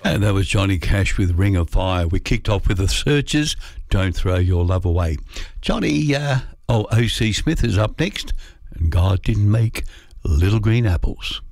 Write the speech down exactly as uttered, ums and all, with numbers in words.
And that was Johnny Cash with Ring of Fire. We kicked off with the Searchers, Don't Throw Your Love Away. Johnny, uh, oh, O C Smith is up next. And God didn't make little green apples.